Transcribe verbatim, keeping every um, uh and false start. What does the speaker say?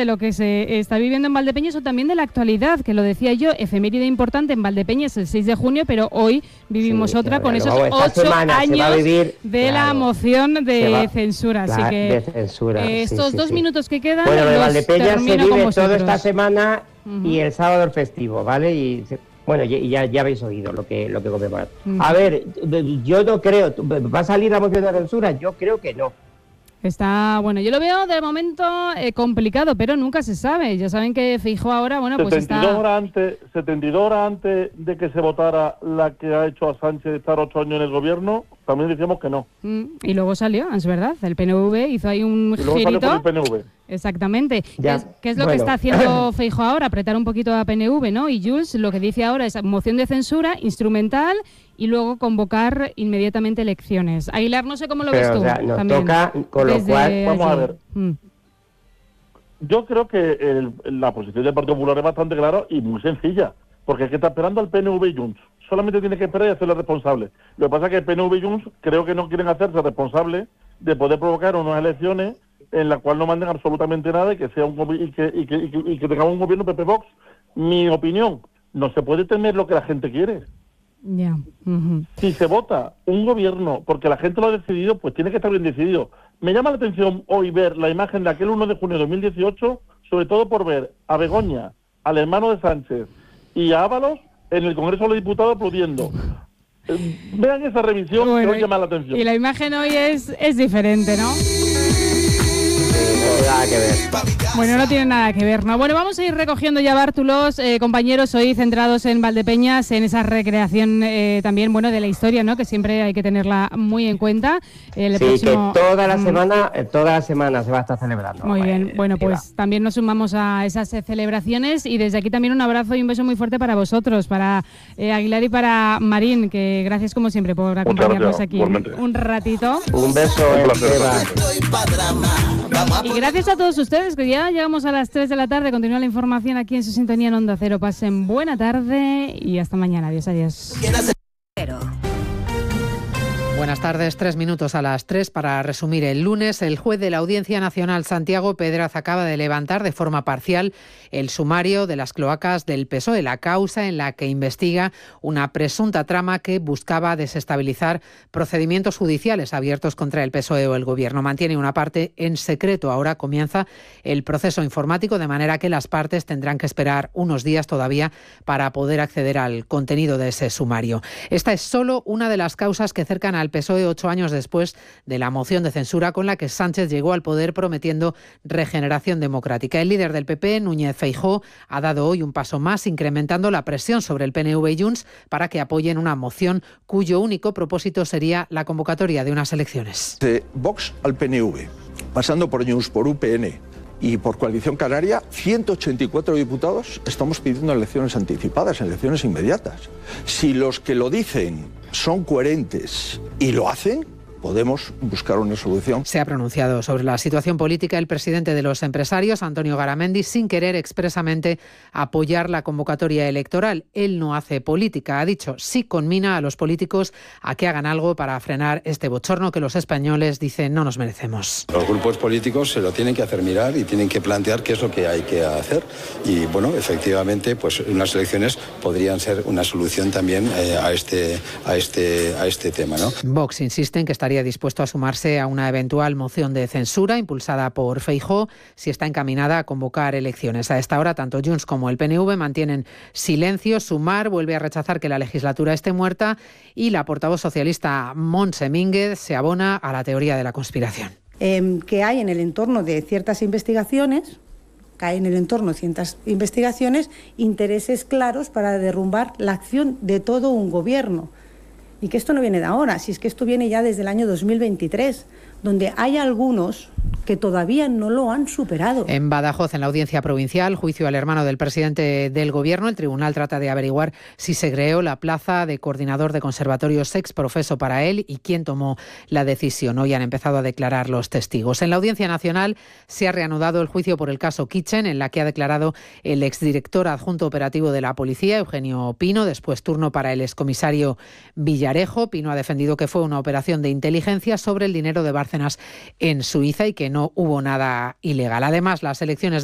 de lo que se está viviendo en Valdepeñas o también de la actualidad, que lo decía yo, efeméride importante en Valdepeñas el seis de junio, pero hoy vivimos sí, otra claro, con esos vamos, ocho años vivir, de claro, la moción de va, censura. Así la, que de censura, eh, estos sí, sí, dos sí. minutos que quedan bueno, lo de los Valdepeñas se termino con vive vosotros. toda esta semana uh-huh. y el sábado el festivo, ¿vale? Y se, bueno, y ya, ya habéis oído lo que lo que conmemorar. Uh-huh. A ver, yo no creo, ¿va a salir la moción de censura? Yo creo que no. Está, bueno, yo lo veo de momento eh, complicado, pero nunca se sabe. Ya saben que Feijóo ahora, bueno, pues setenta y dos está... horas antes, setenta y dos horas antes de que se votara la que ha hecho a Sánchez estar ocho años en el gobierno, también decíamos que no. Mm, y luego salió, es verdad, el P N V hizo ahí un y luego girito. salió con el P N V. Exactamente. ¿Qué es, qué es lo bueno. que está haciendo Feijóo ahora? Apretar un poquito a P N V, ¿no? Y Junts lo que dice ahora es moción de censura instrumental y luego convocar inmediatamente elecciones. Aguilar, no sé cómo lo Pero, ves tú. o sea, nos también, toca, con lo cual... Vamos a ver. Mm. Yo creo que el, la posición del Partido Popular es bastante clara y muy sencilla, porque es que está esperando al P N V y Junts. Solamente tiene que esperar y hacerle responsable. Lo que pasa es que el P N V y Junts creo que no quieren hacerse responsables de poder provocar unas elecciones en las cuales no manden absolutamente nada y que sea un y que, y que, y que, y que tengamos un gobierno P P Vox. Mi opinión, no se puede temer lo que la gente quiere. Ya. Yeah. Uh-huh. Si se vota un gobierno porque la gente lo ha decidido, pues tiene que estar bien decidido. Me llama la atención hoy ver la imagen de aquel uno de junio de dos mil dieciocho, sobre todo por ver a Begoña, al hermano de Sánchez y a Ábalos en el Congreso de los Diputados aplaudiendo. Eh, vean esa revisión, bueno, que hoy llama la atención. Y la imagen hoy es, es diferente, ¿no? Nada que ver. Bueno, no tiene nada que ver, ¿no? Bueno, vamos a ir recogiendo ya bártulos, eh, compañeros, hoy centrados en Valdepeñas, en esa recreación eh, también, bueno, de la historia, ¿no? Que siempre hay que tenerla muy en cuenta. El sí, próximo... que toda la semana, toda la semana se va a estar celebrando. Muy bien, eh, bueno, pues va. También nos sumamos a esas eh, celebraciones y desde aquí también un abrazo y un beso muy fuerte para vosotros, para eh, Aguilar y para Marín, que gracias como siempre por acompañarnos aquí igualmente. Un ratito. Un beso, un placer. Y gracias a todos ustedes, que ya llegamos a las tres de la tarde. Continúa la información aquí en su sintonía en Onda Cero. Pasen buena tarde y hasta mañana. Adiós, adiós. Buenas tardes, tres minutos a las tres para resumir el lunes. El juez de la Audiencia Nacional, Santiago Pedraz, acaba de levantar de forma parcial el sumario de las cloacas del P S O E, la causa en la que investiga una presunta trama que buscaba desestabilizar procedimientos judiciales abiertos contra el P S O E o el Gobierno. Mantiene una parte en secreto. Ahora comienza el proceso informático, de manera que las partes tendrán que esperar unos días todavía para poder acceder al contenido de ese sumario. Esta es solo una de las causas que cercan al P S O E ocho años después de la moción de censura con la que Sánchez llegó al poder prometiendo regeneración democrática. El líder del P P, Núñez Feijóo, ha dado hoy un paso más, incrementando la presión sobre el P N V y Junts para que apoyen una moción cuyo único propósito sería la convocatoria de unas elecciones. De Vox al P N V, pasando por Junts, por U P N y por Coalición Canaria, ciento ochenta y cuatro diputados estamos pidiendo elecciones anticipadas, elecciones inmediatas. Si los que lo dicen son coherentes y lo hacen, podemos buscar una solución. Se ha pronunciado sobre la situación política el presidente de los empresarios, Antonio Garamendi, sin querer expresamente apoyar la convocatoria electoral. Él no hace política, ha dicho, sí conmina a los políticos a que hagan algo para frenar este bochorno que los españoles dicen no nos merecemos. Los grupos políticos se lo tienen que hacer mirar y tienen que plantear qué es lo que hay que hacer. Y bueno, efectivamente, pues unas elecciones podrían ser una solución también eh, a este a este a este tema, ¿no? Vox insiste en que estaría dispuesto a sumarse a una eventual moción de censura impulsada por Feijóo si está encaminada a convocar elecciones. A esta hora, tanto Junts como el P N V mantienen silencio. Sumar vuelve a rechazar que la legislatura esté muerta y la portavoz socialista Montse Mínguez se abona a la teoría de la conspiración. Eh, que hay en el entorno de ciertas investigaciones, que hay en el entorno de ciertas investigaciones, intereses claros para derrumbar la acción de todo un gobierno. Y que esto no viene de ahora, si es que esto viene ya desde el año dos mil veintitrés, donde hay algunos que todavía no lo han superado. En Badajoz, en la audiencia provincial, juicio al hermano del presidente del Gobierno. El tribunal trata de averiguar si se creó la plaza de coordinador de conservatorios exprofeso para él y quién tomó la decisión. Hoy han empezado a declarar los testigos. En la Audiencia Nacional se ha reanudado el juicio por el caso Kitchen, en la que ha declarado el exdirector adjunto operativo de la policía, Eugenio Pino. Después turno para el excomisario Villarejo. Pino ha defendido que fue una operación de inteligencia sobre el dinero de Bárcenas en Suiza y que no hubo nada ilegal. Además, las elecciones